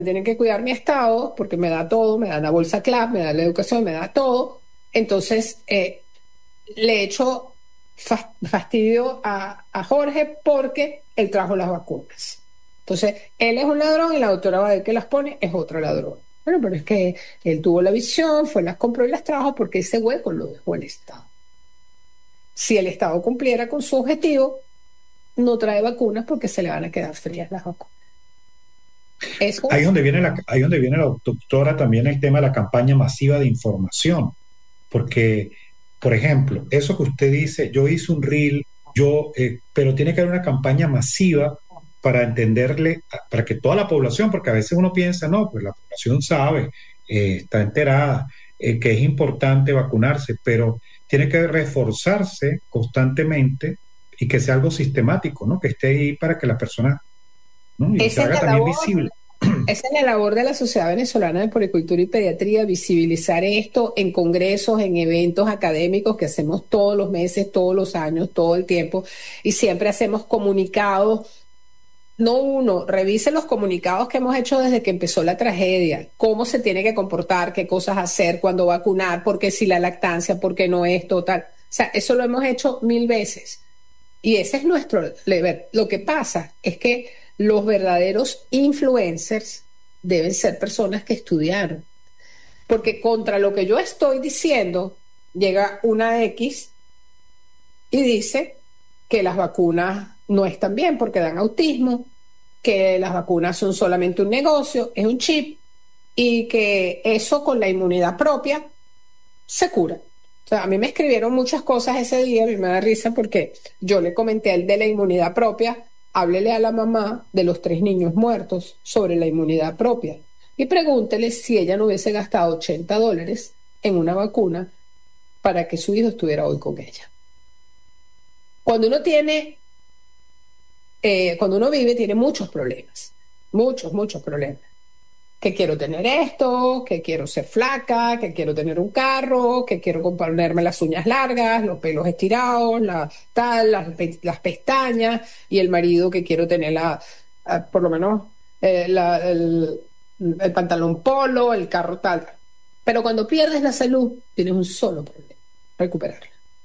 tiene que cuidar mi estado porque me da todo, me da la bolsa CLAP, me da la educación, me da todo. Entonces, le echo fastidio a Jorge porque él trajo las vacunas. Entonces, él es un ladrón y la doctora Badel que las pone es otro ladrón. Bueno, pero es que él tuvo la visión, fue, las compró y las trajo porque ese hueco lo dejó el Estado. Si el Estado cumpliera con su objetivo, no trae vacunas porque se le van a quedar frías las vacunas. Eso Ahí es. donde viene ahí donde viene la doctora también el tema de la campaña masiva de información, porque, por ejemplo, eso que usted dice, yo hice un reel, pero tiene que haber una campaña masiva para entenderle, para que toda la población, porque a veces uno piensa, no, pues la población sabe, está enterada, que es importante vacunarse, pero tiene que reforzarse constantemente y que sea algo sistemático, ¿no? Que esté ahí para que las personas, ¿no? Y se Esa es haga la también labor. visible. Esa es la labor de la Sociedad Venezolana de Puericultura y Pediatría, visibilizar esto en congresos, en eventos académicos que hacemos todos los meses, todos los años, todo el tiempo, y siempre hacemos comunicados. No uno, revise los comunicados que hemos hecho desde que empezó la tragedia, cómo se tiene que comportar, qué cosas hacer, cuándo vacunar, por qué si la lactancia, por qué no esto, tal. O sea, eso lo hemos hecho 1000 veces. Y ese es nuestro deber. Lo que pasa es que los verdaderos influencers deben ser personas que estudiaron. Porque contra lo que yo estoy diciendo, llega una X y dice que las vacunas no están bien porque dan autismo, que las vacunas son solamente un negocio, es un chip, y que eso con la inmunidad propia se cura. O sea, a mí me escribieron muchas cosas ese día, a mí me da risa porque yo le comenté al de la inmunidad propia, háblele a la mamá de los 3 niños muertos sobre la inmunidad propia y pregúntele si ella no hubiese gastado $80 en una vacuna para que su hijo estuviera hoy con ella. Cuando uno tiene, cuando uno vive, tiene muchos problemas, muchos problemas. Que quiero tener esto, que quiero ser flaca, que quiero tener un carro, que quiero ponerme las uñas largas, los pelos estirados, las pestañas, y el marido que quiero tener por lo menos el pantalón polo, el carro tal. Pero cuando pierdes la salud, tienes un solo problema, recuperarla.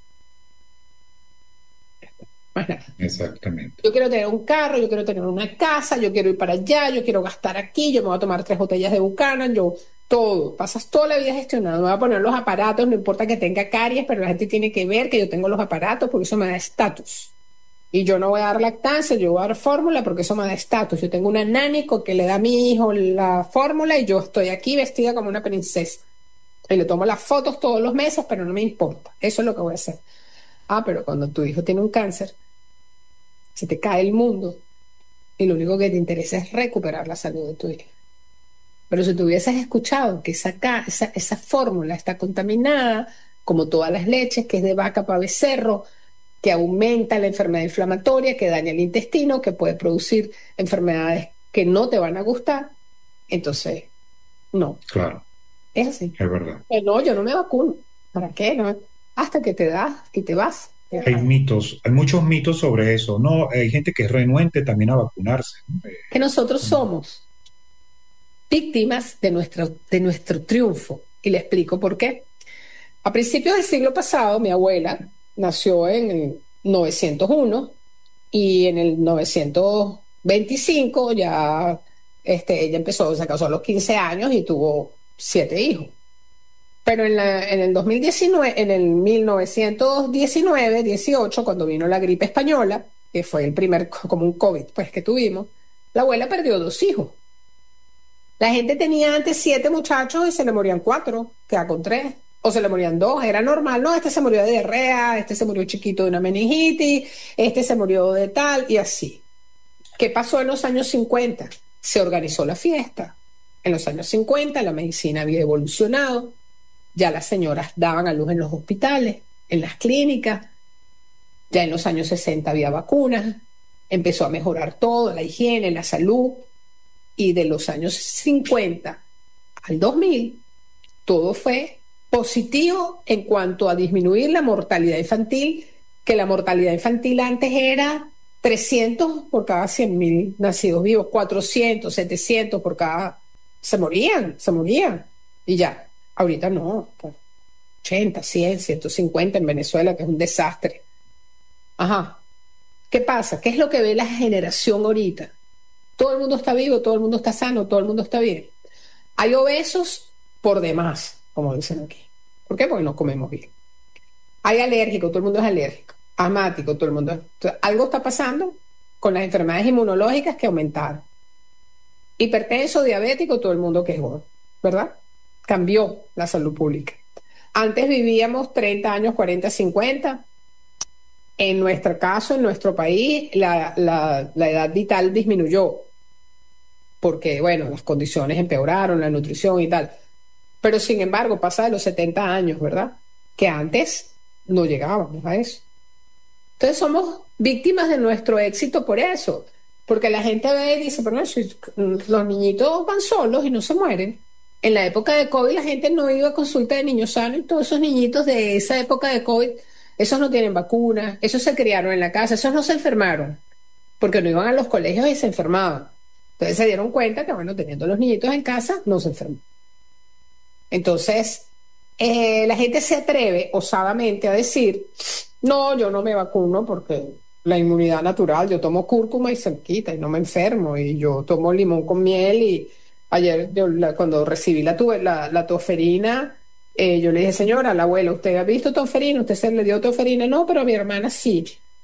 Más nada. Exactamente. Yo quiero tener un carro, yo quiero tener una casa, yo quiero ir para allá, yo quiero gastar aquí, yo me voy a tomar 3 botellas de Buchanan, yo todo, pasas toda la vida gestionando, me voy a poner los aparatos, no importa que tenga caries, pero la gente tiene que ver que yo tengo los aparatos porque eso me da estatus. Y yo no voy a dar lactancia, yo voy a dar fórmula porque eso me da estatus. Yo tengo una nánico que le da a mi hijo la fórmula y yo estoy aquí vestida como una princesa. Y le tomo las fotos todos los meses, pero no me importa. Eso es lo que voy a hacer. Ah, pero cuando tu hijo tiene un cáncer, se te cae el mundo y lo único que te interesa es recuperar la salud de tu hijo. Pero si tú hubieses escuchado que esa fórmula está contaminada, como todas las leches, que es de vaca para becerro, que aumenta la enfermedad inflamatoria, que daña el intestino, que puede producir enfermedades que no te van a gustar, entonces, no, Claro, es así. es verdad. No, yo no me vacuno. ¿Para qué? No, hasta que te das y te vas. Hay mitos, hay muchos mitos sobre eso. No, hay gente que es renuente también a vacunarse, ¿no? Que nosotros somos víctimas de nuestro triunfo. Y le explico por qué. A principios del siglo pasado, mi abuela nació en el 901 y en el 925 ya ella se casó a los 15 años y tuvo 7 hijos. Pero en el 2019, en el 1919, 18, cuando vino la gripe española, que fue el primer como un COVID pues, que tuvimos, la abuela perdió 2 hijos. La gente tenía antes 7 muchachos y se le morían 4, queda con 3. O se le morían 2, era normal. No, este se murió de diarrea, este se murió chiquito de una meningitis, este se murió de tal y así. ¿Qué pasó en los años 50? Se organizó la fiesta. En los años 50 la medicina había evolucionado, ya las señoras daban a luz en los hospitales, en las clínicas, ya en los años 60 había vacunas, empezó a mejorar todo, la higiene, la salud, y de los años 50 al 2000, todo fue positivo en cuanto a disminuir la mortalidad infantil, que la mortalidad infantil antes era 300 por cada 100.000 nacidos vivos, 400, 700 por cada se morían. Y ya, ahorita no, pues, 80, 100, 150 en Venezuela, que es un desastre. Ajá. ¿Qué pasa? ¿Qué es lo que ve la generación ahorita? Todo el mundo está vivo, todo el mundo está sano, todo el mundo está bien. Hay obesos por demás, como dicen aquí. ¿Por qué? Porque no comemos bien. Hay alérgicos, todo el mundo es alérgico. Asmático, todo el mundo. Entonces, algo está pasando con las enfermedades inmunológicas que aumentaron. Hipertenso, diabético, todo el mundo quejó, ¿verdad? Cambió la salud pública. Antes vivíamos 30 años, 40, 50. En nuestro caso, en nuestro país, la edad vital disminuyó porque, bueno, las condiciones empeoraron, la nutrición y tal. Pero, sin embargo, pasa de los 70 años, ¿verdad? Que antes no llegábamos a eso. Entonces somos víctimas de nuestro éxito por eso, porque la gente ve y dice, pero no, si los niñitos van solos y no se mueren. En la época de COVID la gente no iba a consulta de niños sanos y todos esos niñitos de esa época de COVID, esos no tienen vacuna, esos se criaron en la casa, esos no se enfermaron, porque no iban a los colegios y se enfermaban. Entonces se dieron cuenta que, bueno, teniendo los niñitos en casa, no se enferman. Entonces, la gente se atreve osadamente a decir, no, yo no me vacuno porque la inmunidad natural, yo tomo cúrcuma y se me quita y no me enfermo, y yo tomo limón con miel, y ayer cuando recibí la toferina, yo le dije, señora, la abuela, ¿usted ha visto toferina? ¿Usted se le dio toferina? No, pero a mi hermana sí.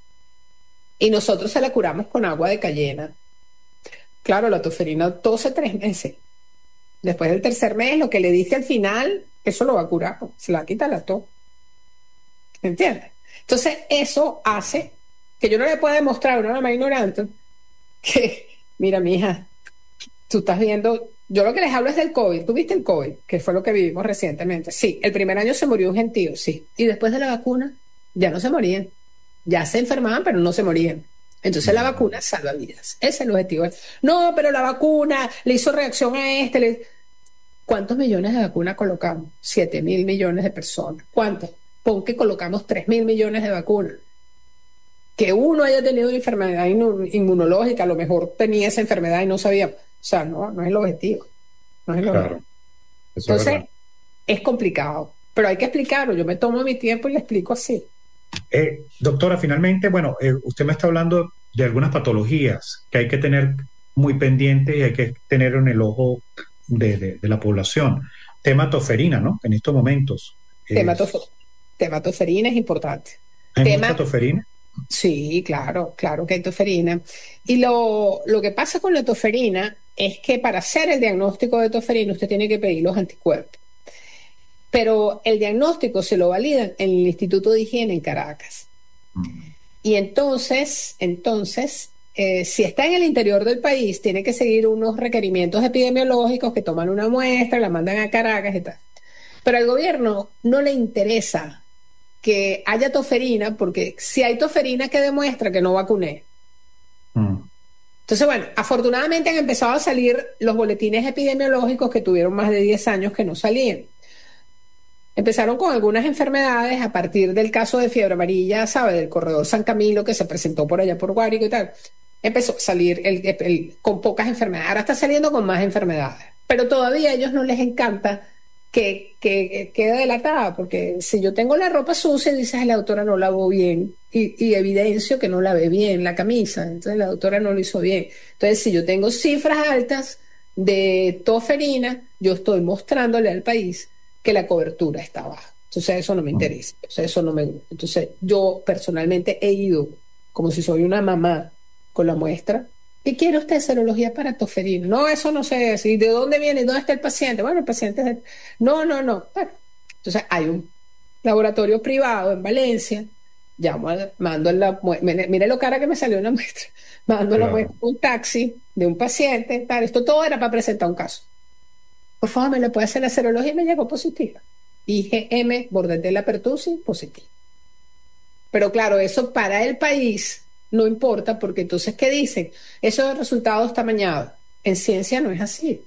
Y nosotros se la curamos con agua de cayena. Claro, la toferina tose 3 meses. Después del tercer mes, lo que le dije al final, eso lo va a curar, se la quita la tos. ¿Entiendes? Entonces, eso hace que yo no le pueda demostrar a una mamá ignorante que, mira, mija, tú estás viendo, yo lo que les hablo es del COVID. ¿Tú viste el COVID? Que fue lo que vivimos recientemente. Sí, el primer año se murió un gentío, sí. Y después de la vacuna, ya no se morían. Ya se enfermaban, pero no se morían. Entonces la vacuna salva vidas. Ese es el objetivo. No, pero la vacuna le hizo reacción a ¿Cuántos millones de vacunas colocamos? 7.000 millones de personas. ¿Cuántos? Pon que colocamos 3.000 millones de vacunas. Que uno haya tenido una enfermedad inmunológica, a lo mejor tenía esa enfermedad y no sabía. O sea, no es el objetivo. No es el objetivo. Claro, eso Entonces, es complicado. Pero hay que explicarlo. Yo me tomo mi tiempo y le explico así. Doctora, finalmente, bueno, usted me está hablando de algunas patologías que hay que tener muy pendientes y hay que tener en el ojo de la población. Tema toferina, ¿no? En estos momentos. Tema toferina es importante. ¿Hay mucha toferina? Sí, claro que hay toferina. Y lo que pasa con la toferina es que para hacer el diagnóstico de toferina usted tiene que pedir los anticuerpos. Pero el diagnóstico se lo validan en el Instituto de Higiene en Caracas. Y entonces, si está en el interior del país, tiene que seguir unos requerimientos epidemiológicos que toman una muestra, la mandan a Caracas y tal. Pero al gobierno no le interesa que haya toferina, porque si hay toferina, que demuestra que no vacuné. Entonces, bueno, afortunadamente han empezado a salir los boletines epidemiológicos que tuvieron más de 10 años que no salían. Empezaron con algunas enfermedades a partir del caso de fiebre amarilla, ¿sabe? Del corredor San Camilo, que se presentó por allá por Guárico y tal. Empezó a salir con pocas enfermedades. Ahora está saliendo con más enfermedades. Pero todavía a ellos no les encanta que quede delatada, porque si yo tengo la ropa sucia y dices, la doctora no lavó bien, y evidencio que no lavé bien la camisa, entonces la doctora no lo hizo bien. Entonces, si yo tengo cifras altas de toferina, yo estoy mostrándole al país que la cobertura está baja. Entonces eso no me interesa, entonces eso no me gusta. Entonces yo personalmente he ido, como si soy una mamá, con la muestra. ¿Qué quiere usted? Serología para toferina. No, eso no sé decir. ¿De dónde viene? ¿Dónde está el paciente? Bueno, el paciente es No. Bueno, entonces hay un laboratorio privado en Valencia. Mando mire lo cara que me salió en la muestra. Mando la muestra un taxi de un paciente, tal. Esto todo era para presentar un caso. Por favor, ¿me le puede hacer la serología? Y me llegó positiva. IgM, Bordetella pertussis, positiva. Pero claro, eso para el país no importa, porque entonces, ¿qué dicen? Esos resultados está mañado. En ciencia no es así.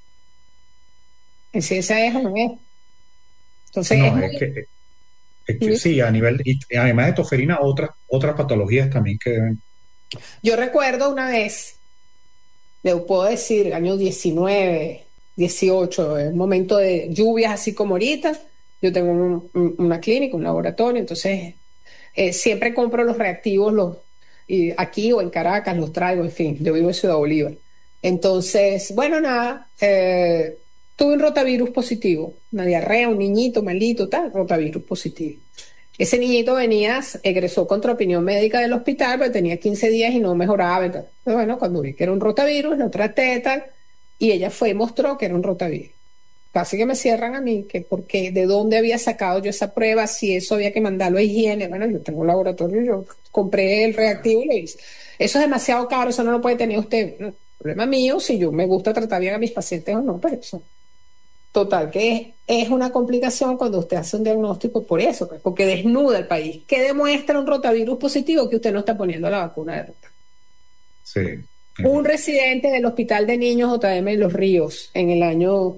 En ciencia es o no es. Entonces, no, es que sí, a nivel, y además de toferina, otras patologías también que deben. Yo recuerdo una vez, le puedo decir, año 19, 18, en un momento de lluvias así como ahorita. Yo tengo una clínica, un laboratorio, entonces siempre compro los reactivos, y aquí o en Caracas los traigo, en fin, yo vivo en Ciudad Bolívar. Entonces, bueno, nada, tuve un rotavirus positivo, una diarrea, un niñito malito, tal, rotavirus positivo. Ese niñito egresó contra opinión médica del hospital, pero tenía 15 días y no mejoraba. Entonces, bueno, cuando vi que era un rotavirus, lo traté, tal, y ella fue y mostró que era un rotavirus. Casi que me cierran a mí, que porque de dónde había sacado yo esa prueba, si eso había que mandarlo a higiene. Bueno, yo tengo un laboratorio, yo compré el reactivo y lo hice. Eso es demasiado caro, eso no lo puede tener usted. No, problema mío, si yo me gusta tratar bien a mis pacientes o no, pero eso. Total, que es una complicación cuando usted hace un diagnóstico por eso, pues, porque desnuda el país. ¿Qué demuestra un rotavirus positivo? Que usted no está poniendo la vacuna de rota. Sí. Un residente del Hospital de Niños JM en Los Ríos en el año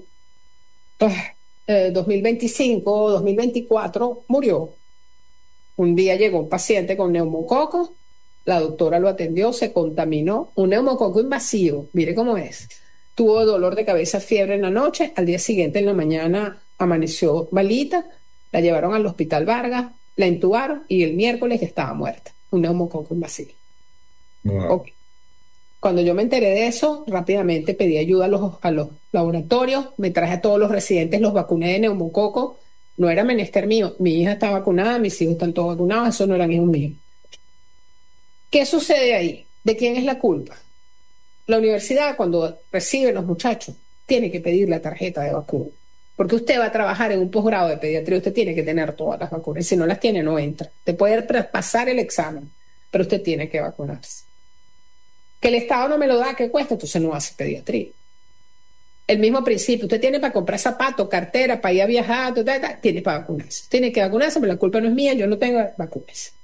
2025 o 2024 murió. Un día llegó un paciente con neumococo, la doctora lo atendió, se contaminó, un neumococo invasivo, mire cómo es. Tuvo dolor de cabeza, fiebre en la noche, al día siguiente en la mañana amaneció malita, la llevaron al Hospital Vargas, la intubaron y el miércoles estaba muerta, un neumococo invasivo. Wow. Okay. Cuando yo me enteré de eso, rápidamente pedí ayuda a los laboratorios, me traje a todos los residentes, los vacuné de neumococo, no era menester mío, mi hija está vacunada, mis hijos están todos vacunados, esos no eran hijos míos. ¿Qué sucede ahí? ¿De quién es la culpa? La universidad, cuando recibe los muchachos, tiene que pedir la tarjeta de vacuna. Porque usted va a trabajar en un posgrado de pediatría, usted tiene que tener todas las vacunas. Si no las tiene, no entra. Te puede pasar el examen, pero usted tiene que vacunarse. Que el Estado no me lo da, ¿qué cuesta? Entonces no hace pediatría. El mismo principio, usted tiene para comprar zapatos, cartera, para ir a viajar, tiene para vacunarse. Tiene que vacunarse, pero la culpa no es mía, yo no tengo vacunas.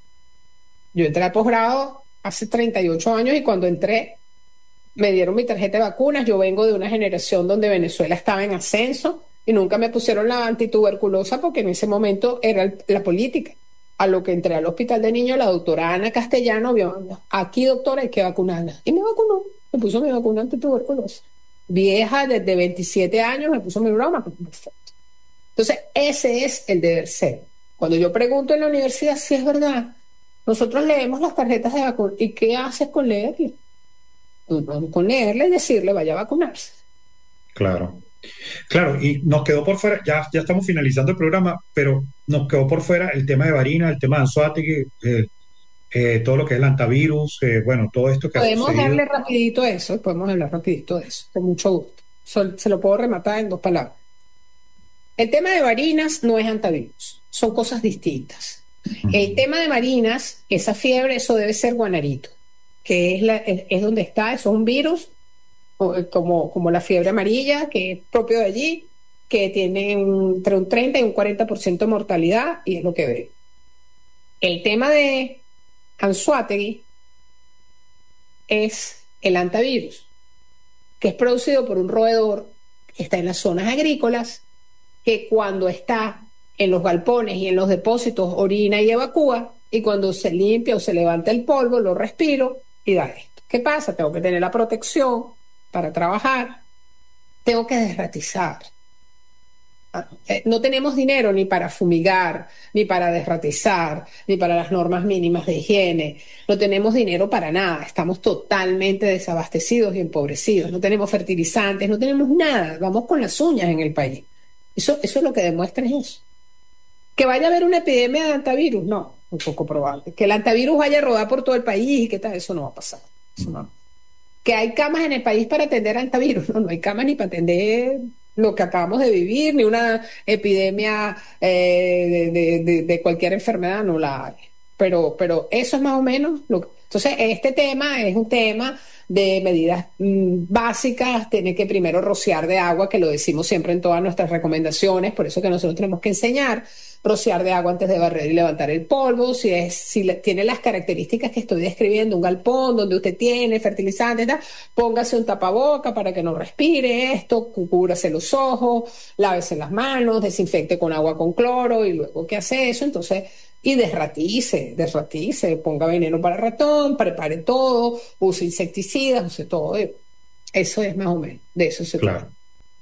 Yo entré al posgrado hace 38 años y cuando entré me dieron mi tarjeta de vacunas. Yo vengo de una generación donde Venezuela estaba en ascenso y nunca me pusieron la antituberculosa porque en ese momento era la política. A lo que entré al hospital de niños, la doctora Ana Castellano vio, aquí doctora hay que vacunarla. Y me vacunó, me puso mi vacuna antituberculosa. Vieja, desde 27 años, me puso mi broma. Perfecto. Entonces, ese es el deber ser. Cuando yo pregunto en la universidad si es verdad, nosotros leemos las tarjetas de vacuna. ¿Y qué haces con leerle? Con leerle y decirle vaya a vacunarse. Claro. Claro, y nos quedó por fuera, ya estamos finalizando el programa, pero nos quedó por fuera el tema de varina, el tema de Anzoátegui, todo lo que es el antivirus, bueno, todo esto que ha Podemos sucedido. darle rapidito eso, podemos hablar rapidito de eso, con mucho gusto. Se lo puedo rematar en 2 palabras. El tema de varinas no es antivirus, son cosas distintas. El tema de varinas, esa fiebre, eso debe ser guanarito, que es donde está, eso es un virus, como la fiebre amarilla, que es propio de allí, que tiene entre un 30 y un 40% de mortalidad, y es lo que ve. El tema de Anzoátegui es el antivirus, que es producido por un roedor que está en las zonas agrícolas, que cuando está en los galpones y en los depósitos orina y evacúa, y cuando se limpia o se levanta el polvo, lo respiro y da esto. ¿Qué pasa? Tengo que tener la protección para trabajar, tengo que desratizar. No tenemos dinero ni para fumigar, ni para desratizar, ni para las normas mínimas de higiene. No tenemos dinero para nada. Estamos totalmente desabastecidos y empobrecidos. No tenemos fertilizantes, no tenemos nada. Vamos con las uñas en el país. Eso es lo que demuestra es eso. Que vaya a haber una epidemia de antivirus, no, un poco probable. Que el antivirus vaya a rodar por todo el país y qué tal, eso no va a pasar. Eso no. Que hay camas en el país para atender antivirus, no hay camas ni para atender lo que acabamos de vivir, ni una epidemia de cualquier enfermedad, no la hay. Pero eso es más o menos lo que... Entonces, este tema es un tema de medidas básicas, tiene que primero rociar de agua, que lo decimos siempre en todas nuestras recomendaciones, por eso que nosotros tenemos que enseñar, rociar de agua antes de barrer y levantar el polvo, si tiene las características que estoy describiendo, un galpón donde usted tiene fertilizantes, póngase un tapaboca para que no respire esto, cúbrase los ojos, lávese las manos, desinfecte con agua con cloro y luego que hace eso, entonces... Y desratice, ponga veneno para ratón, prepare todo, use insecticidas, use todo. Eso es más o menos, de eso se trata. Claro.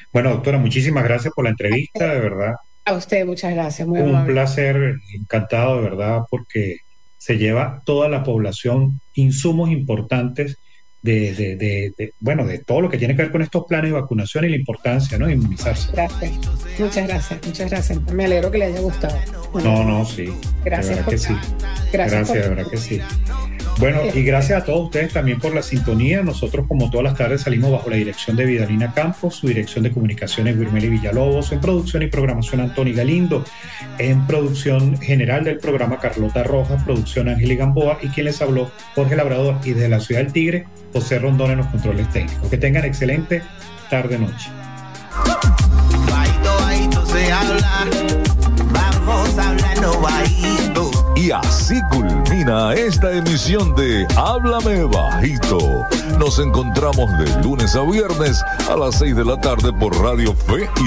Bueno, doctora, muchísimas gracias por la entrevista, de verdad. A usted, muchas gracias, muy Un amable. placer, encantado, de verdad, porque se lleva toda la población insumos importantes bueno, de todo lo que tiene que ver con estos planes de vacunación y la importancia, ¿no?, de inmunizarse. Gracias, muchas gracias, muchas gracias. Me alegro que le haya gustado. Bueno, No, no, sí, de gracias verdad por, que sí. gracias por. Gracias, de verdad que sí. Bueno, y gracias a todos ustedes también por la sintonía. Nosotros, como todas las tardes, salimos bajo la dirección de Vidalina Campos, su dirección de comunicaciones Wirmeli Villalobos, en producción y programación Antoni Galindo, en producción general del programa Carlota Rojas, producción Ángel Gamboa, y quien les habló, Jorge Labrador, y desde la ciudad del Tigre, José Rondón en los controles técnicos. Que tengan excelente tarde-noche. Bajito, bajito se habla, vamos hablando bajito. Y así culmina esta emisión de Háblame Bajito. Nos encontramos de lunes a viernes a las 6 de la tarde por Radio Fe y